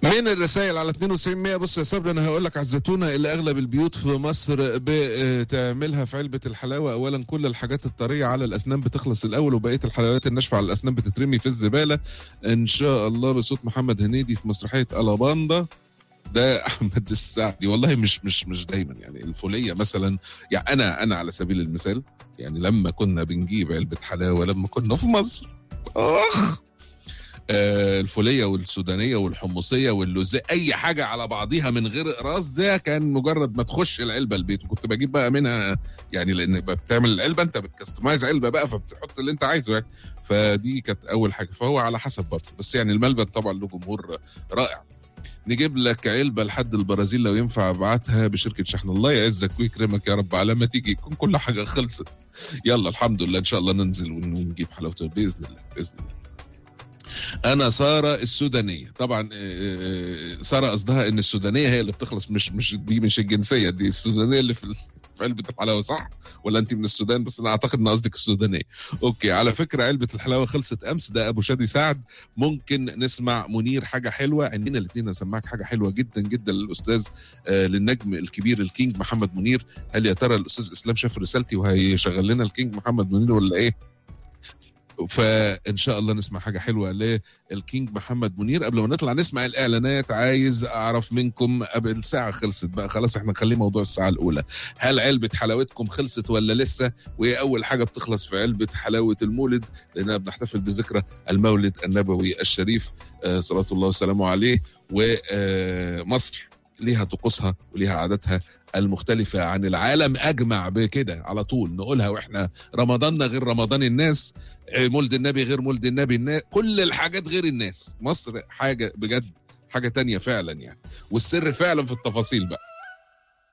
من الرسائل على 9200. بص يا صبري، انا هقول لك على الزيتونه اللي اغلب البيوت في مصر بتعملها في علبه الحلاوه. اولا كل الحاجات الطريه على الاسنان بتخلص الاول، وبقيه الحلويات الناشفه على الاسنان بتترمي في الزباله ان شاء الله. بصوت محمد هنيدي في مسرحيه الاباندا. ده احمد السعدي. والله مش دايما يعني. الفوليه مثلا، يعني انا على سبيل المثال، يعني لما كنا بنجيب علبه حلاوه لما كنا في مصر، الفوليه والسودانيه والحمصيه واللوزيه، اي حاجه على بعضيها من غير اقراص، ده كان مجرد ما تخش العلبه البيت. وكنت بجيب بقى منها يعني، لان بتعمل العلبه انت بتكستمايز علبه بقى، فبتحط اللي انت عايزه يعني. فدي كانت اول حاجه. فهو على حسب برضه، بس يعني الملبن طبعا له جمهور رائع. نجيب لك علبه لحد البرازيل لو ينفع ابعتها بشركه شحن. الله يعزك ويكرمك يا رب، على ما تيجي يكون كل حاجه خلصت. يلا الحمد لله، ان شاء الله ننزل ونجيب حلاوته باذن الله باذن الله. انا ساره السودانيه طبعا. ساره قصدها ان السودانيه هي اللي بتخلص، مش دي، مش الجنسيه دي، السودانيه اللي في علبه الحلاوه، صح ولا انت من السودان؟ بس انا اعتقد ان قصدك السودانيه. اوكي، على فكره علبه الحلاوه خلصت امس. ده ابو شادي سعد. ممكن نسمع منير حاجه حلوه؟ عندنا الاثنين نسمعك حاجه حلوه جدا جدا للاستاذ للنجم الكبير الكينج محمد منير. هل يا ترى الاستاذ اسلام شاف رسالتي وهيشغل لنا الكينج محمد منير ولا ايه؟ فان شاء الله نسمع حاجه حلوه للكينج محمد منير. قبل ما نطلع نسمع الاعلانات، عايز اعرف منكم، قبل الساعه خلصت بقى خلاص، احنا نخليه موضوع الساعه الاولى. هل علبه حلاوتكم خلصت ولا لسه؟ وايه اول حاجه بتخلص في علبه حلاوه المولد؟ لاننا بنحتفل بذكرى المولد النبوي الشريف صلاه الله وسلامه عليه. ومصر ليها طقوسها وليها عاداتها المختلفة عن العالم أجمع. بكده على طول نقولها، وإحنا رمضاننا غير رمضان الناس، مولد النبي غير مولد النبي الناس، كل الحاجات غير الناس. مصر حاجة بجد، حاجة تانية فعلا يعني. والسر فعلا في التفاصيل بقى.